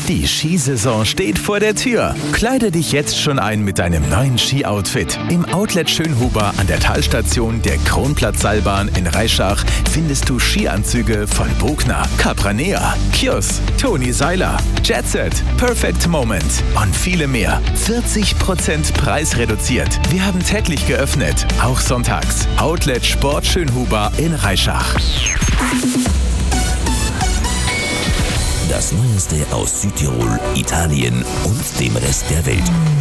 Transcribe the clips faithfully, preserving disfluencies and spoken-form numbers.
Die Skisaison steht vor der Tür. Kleide dich jetzt schon ein mit deinem neuen Ski-Outfit. Im Outlet Schönhuber an der Talstation der Kronplatzseilbahn in Reischach findest du Skianzüge von Bogner, Capranea, Kjus, Toni Seiler, Jetset, Perfect Moment und viele mehr. vierzig Prozent preisreduziert. Wir haben täglich geöffnet, auch sonntags. Outlet Sport Schönhuber in Reischach. Das Neueste aus Südtirol, Italien und dem Rest der Welt.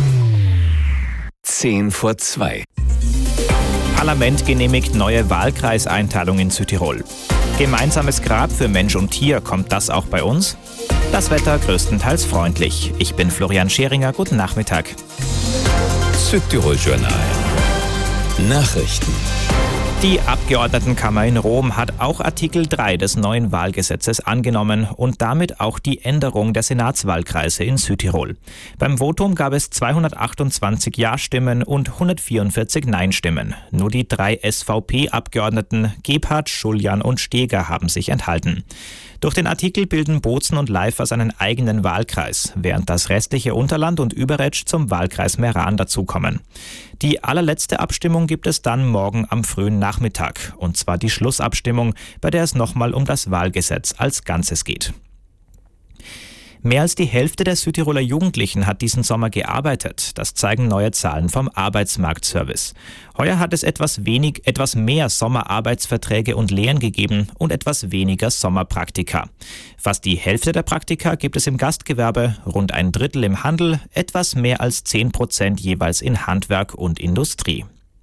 Zehn vor zwei. Parlament genehmigt neue Wahlkreiseinteilung in Südtirol. Gemeinsames Grab für Mensch und Tier, kommt das auch bei uns? Das Wetter größtenteils freundlich. Ich bin Florian Scheringer, guten Nachmittag. Südtirol Journal. Nachrichten. Die Abgeordnetenkammer in Rom hat auch Artikel drei des neuen Wahlgesetzes angenommen und damit auch die Änderung der Senatswahlkreise in Südtirol. Beim Votum gab es zweihundertachtundzwanzig Ja-Stimmen und hundertvierundvierzig Nein-Stimmen. Nur die drei S V P-Abgeordneten Gebhardt, Schuljan und Steger haben sich enthalten. Durch den Artikel bilden Bozen und Leifers einen eigenen Wahlkreis, während das restliche Unterland und Überetsch zum Wahlkreis Meran dazukommen. Die allerletzte Abstimmung gibt es dann morgen am frühen Nachmittag, und zwar die Schlussabstimmung, bei der es nochmal um das Wahlgesetz als Ganzes geht. Mehr als die Hälfte der Südtiroler Jugendlichen hat diesen Sommer gearbeitet. Das zeigen neue Zahlen vom Arbeitsmarktservice. Heuer hat es etwas wenig, etwas mehr Sommerarbeitsverträge und Lehren gegeben und etwas weniger Sommerpraktika. Fast die Hälfte der Praktika gibt es im Gastgewerbe, rund ein Drittel im Handel, etwas mehr als zehn Prozent jeweils in Handwerk und Industrie.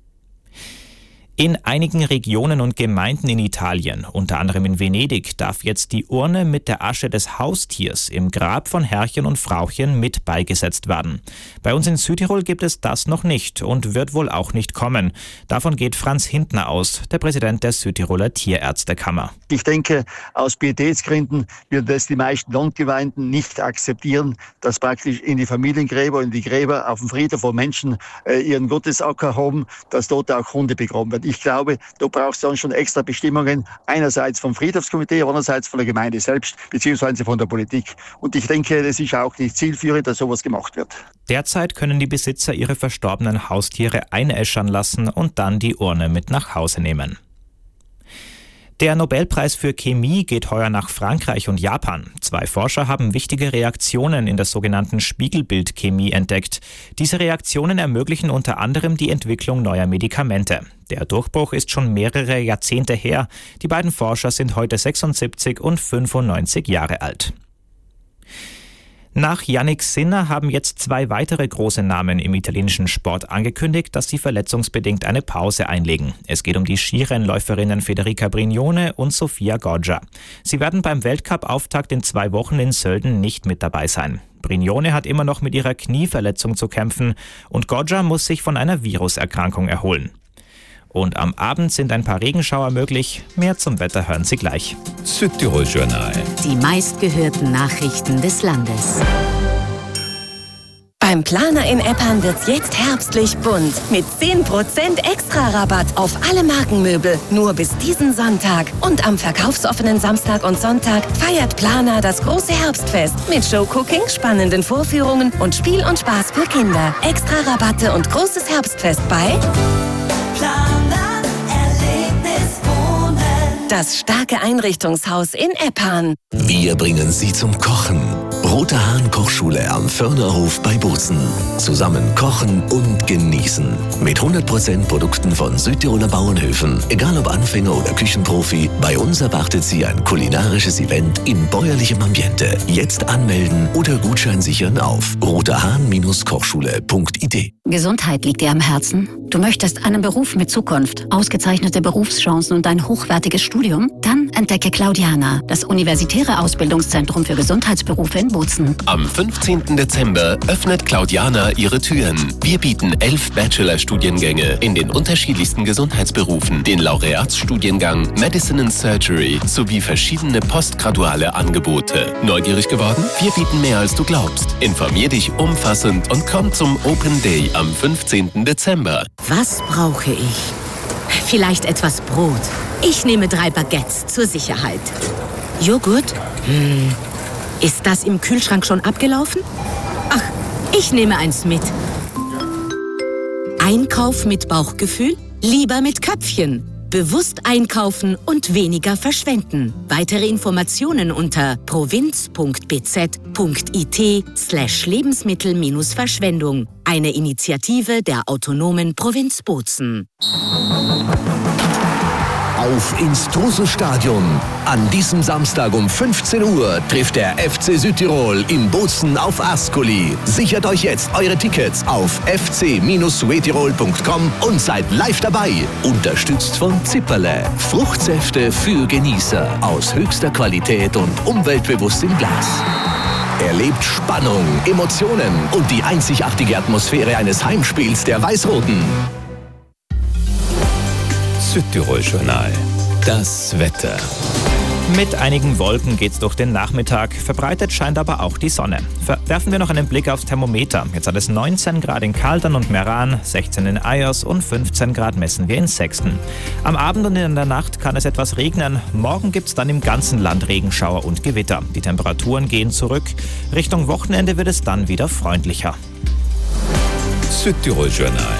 In einigen Regionen und Gemeinden in Italien, unter anderem in Venedig, darf jetzt die Urne mit der Asche des Haustiers im Grab von Herrchen und Frauchen mit beigesetzt werden. Bei uns in Südtirol gibt es das noch nicht und wird wohl auch nicht kommen. Davon geht Franz Hintner aus, der Präsident der Südtiroler Tierärztekammer. Ich denke, aus Pietätsgründen würden das die meisten Non-Geweihten nicht akzeptieren, dass praktisch in die Familiengräber, in die Gräber auf dem Friedhof, wo Menschen äh, ihren Gottesacker haben, dass dort auch Hunde begraben werden. Ich glaube, da braucht es dann schon extra Bestimmungen, einerseits vom Friedhofskomitee, andererseits von der Gemeinde selbst, beziehungsweise von der Politik. Und ich denke, das ist auch nicht zielführend, dass sowas gemacht wird. Derzeit können die Besitzer ihre verstorbenen Haustiere einäschern lassen und dann die Urne mit nach Hause nehmen. Der Nobelpreis für Chemie geht heuer nach Frankreich und Japan. Zwei Forscher haben wichtige Reaktionen in der sogenannten Spiegelbildchemie entdeckt. Diese Reaktionen ermöglichen unter anderem die Entwicklung neuer Medikamente. Der Durchbruch ist schon mehrere Jahrzehnte her. Die beiden Forscher sind heute sechsundsiebzig und fünfundneunzig Jahre alt. Nach Yannick Sinner haben jetzt zwei weitere große Namen im italienischen Sport angekündigt, dass sie verletzungsbedingt eine Pause einlegen. Es geht um die Skirennläuferinnen Federica Brignone und Sofia Goggia. Sie werden beim Weltcup-Auftakt in zwei Wochen in Sölden nicht mit dabei sein. Brignone hat immer noch mit ihrer Knieverletzung zu kämpfen und Goggia muss sich von einer Viruserkrankung erholen. Und am Abend sind ein paar Regenschauer möglich. Mehr zum Wetter hören Sie gleich. Südtirol Journal. Die meistgehörten Nachrichten des Landes. Beim Planer in Eppan wird's jetzt herbstlich bunt. Mit zehn Prozent extra Rabatt auf alle Markenmöbel. Nur bis diesen Sonntag. Und am verkaufsoffenen Samstag und Sonntag feiert Planer das große Herbstfest. Mit Showcooking, spannenden Vorführungen und Spiel und Spaß für Kinder. Extra Rabatte und großes Herbstfest bei Planer Erlebnis Wohnen. Das starke Einrichtungshaus in Eppan. Wir bringen Sie zum Kochen. Roter Hahn Kochschule am Förnerhof bei Bozen. Zusammen kochen und genießen. Mit hundert Prozent Produkten von Südtiroler Bauernhöfen. Egal ob Anfänger oder Küchenprofi, bei uns erwartet Sie ein kulinarisches Event in bäuerlichem Ambiente. Jetzt anmelden oder Gutschein sichern auf roterhahn kochschule punkt i d. Gesundheit liegt dir am Herzen? Du möchtest einen Beruf mit Zukunft, ausgezeichnete Berufschancen und ein hochwertiges Studium? Dann entdecke Claudiana, das universitäre Ausbildungszentrum für Gesundheitsberufe in Bozen. Am fünfzehnten Dezember öffnet Claudiana ihre Türen. Wir bieten elf Bachelor-Studiengänge in den unterschiedlichsten Gesundheitsberufen, den Laureatsstudiengang Medicine and Surgery sowie verschiedene postgraduale Angebote. Neugierig geworden? Wir bieten mehr, als du glaubst. Informier dich umfassend und komm zum Open Day am fünfzehnten Dezember. Was brauche ich? Vielleicht etwas Brot. Ich nehme drei Baguettes zur Sicherheit. Joghurt? Hm. Ist das im Kühlschrank schon abgelaufen? Ach, ich nehme eins mit. Einkauf mit Bauchgefühl? Lieber mit Köpfchen. Bewusst einkaufen und weniger verschwenden. Weitere Informationen unter provinz.bz.it slash Lebensmittel-Verschwendung. Eine Initiative der autonomen Provinz Bozen. Auf ins Trusel-Stadion. An diesem Samstag um fünfzehn Uhr trifft der F C Südtirol in Bozen auf Ascoli. Sichert euch jetzt eure Tickets auf f c Südtirol punkt com und seid live dabei. Unterstützt von Zipperle. Fruchtsäfte für Genießer. Aus höchster Qualität und umweltbewusst im Glas. Erlebt Spannung, Emotionen und die einzigartige Atmosphäre eines Heimspiels der Weiß-Roten. Südtirol-Journal. Das Wetter. Mit einigen Wolken geht's durch den Nachmittag. Verbreitet scheint aber auch die Sonne. Werfen wir noch einen Blick aufs Thermometer. Jetzt hat es neunzehn Grad in Kaldern und Meran, sechzehn in Eyers und fünfzehn Grad messen wir in Sexten. Am Abend und in der Nacht kann es etwas regnen. Morgen gibt's dann im ganzen Land Regenschauer und Gewitter. Die Temperaturen gehen zurück. Richtung Wochenende wird es dann wieder freundlicher. Südtirol-Journal.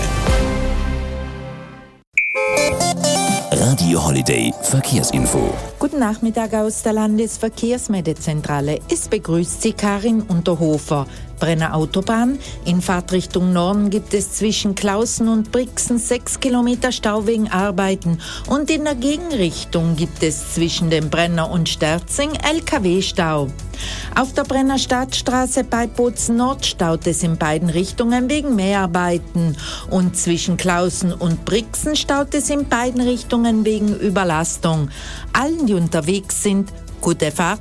Radio Holiday Verkehrsinfo. Guten Nachmittag aus der Landesverkehrsmeldezentrale. Es begrüßt Sie Karin Unterhofer. Brenner Autobahn. In Fahrtrichtung Norden gibt es zwischen Klausen und Brixen sechs Kilometer Stau wegen Arbeiten. Und in der Gegenrichtung gibt es zwischen dem Brenner und Sterzing L K W-Stau. Auf der Brenner Stadtstraße bei Bozen Nord staut es in beiden Richtungen wegen Mäharbeiten. Und zwischen Klausen und Brixen staut es in beiden Richtungen wegen Überlastung. Allen, die unterwegs sind, gute Fahrt.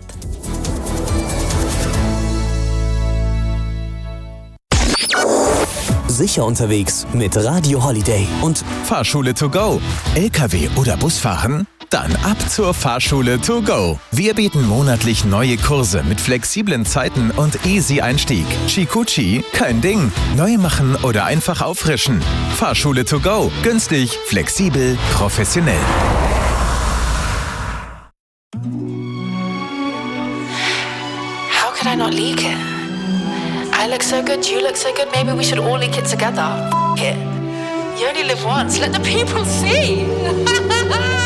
Sicher unterwegs mit Radio Holiday und Fahrschule to go. L K W oder Busfahren? Dann ab zur Fahrschule to go. Wir bieten monatlich neue Kurse mit flexiblen Zeiten und easy Einstieg. Chikuchi, kein Ding. Neu machen oder einfach auffrischen. Fahrschule to go. Günstig, flexibel, professionell. How could I not leak it? I look so good, you look so good, maybe we should all leak it together. F it. You only live once, let the people see.